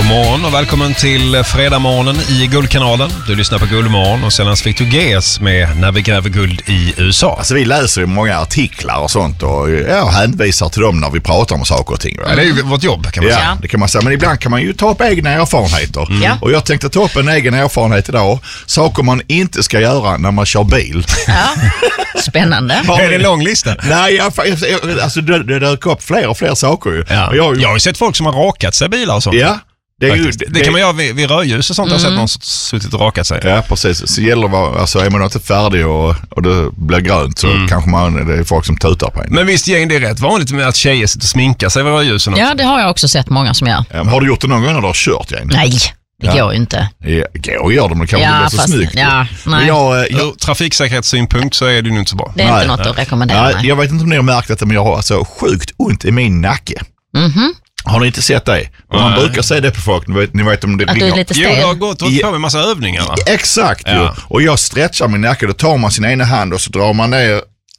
God morgon och välkommen till fredagmorgonen i Guldkanalen. Du lyssnar på Guldmorgon och senast fick du GS med När vi gräver guld i USA. Alltså vi läser ju många artiklar och sånt och hänvisar till dem när vi pratar om saker och ting. Ja, det är ju vårt jobb kan man säga. Ja, det kan man säga. Men ibland kan man ju ta upp egna erfarenheter. Och jag tänkte ta upp en egen erfarenhet idag. Saker man inte ska göra när man kör bil. Ja, spännande. Är det en lång lista? Nej, alltså det dök upp fler och fler saker ju. Ja. Jag har ju sett folk som har rakat sig bilar och sånt. Ja. Det kan man göra vid rödljus och sånt. Jag har sett någon suttit och rakat sig. Ja, precis. Så gäller det alltså, är man inte färdig och det blir grönt så kanske det är folk som tutar på en. Men visst gäng, det är rätt vanligt med att tjejer sitter och sminkar sig vid rödljusen. Ja, det har jag också sett många som gör. Har du gjort det någon gång när du har kört, Jane? Nej, det går ju inte. Går gör det, men det kan bli så snyggt. Ja, nej. Ur trafiksäkerhetssynpunkt så är det ju inte så bra. Det är inte något att rekommendera. Nej, jag vet inte om ni har märkt detta, men jag har alltså sjukt ont i min nacke. Har ni inte sett det? Och man brukar säga det på folk, ni vet om det att du är lite stel. Jo, du har gått på med massa övningar, va? Exakt, ju. Och jag stretchar min nacke, då tar man sin ena hand och så drar man ner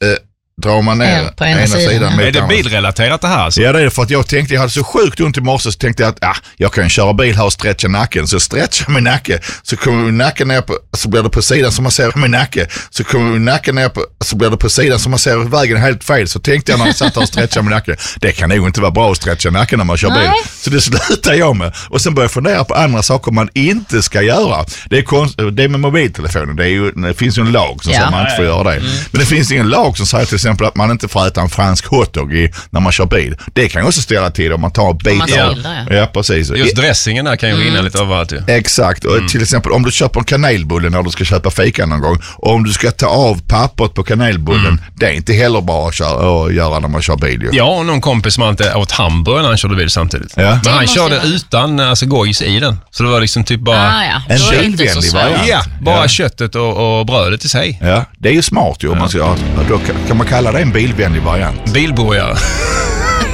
på ena sidan. Är det bilrelaterat det här? Alltså? Ja, det är för att jag hade så sjukt ont i morse så tänkte jag att jag kan köra bil här och stretcha nacken. Så stretchar min nacke, så kommer nacken ner på, så blir det på sidan som man ser min nacke. Så kommer nacken ner på, så blir det på sidan som man ser vägen helt fel. Så tänkte jag när jag satt där och stretchade min nacke, det kan nog inte vara bra att stretcha nacken när man kör bil. Så det slutar jag med. Och sen börjar jag fundera på andra saker man inte ska göra. Det är med mobiltelefonen. Det finns ju en lag som säger att man inte får göra det. Men det finns ingen lag som säger till exempel att man inte får äta en fransk hotdog när man kör bil. Det kan också ställa till om man tar bil. Ja, precis. Just dressingen där kan ju vinna lite överallt. Exakt. Och till exempel om du köper en kanelbulle när du ska köpa fika någon gång, och om du ska ta av pappret på kanelbullen, det är inte heller bra att göra när man kör bil. Ju. Ja, och någon kompis som inte åt hamburgare när han körde bil samtidigt. Ja. Men han körde utan gojs i den. Så det var liksom typ bara en bilvänlig variant. Ja, bara köttet och brödet i sig. Ja, det är ju smart ju. Om man ska, då kan man kalla det en bilvänlig variant. Bilburgare.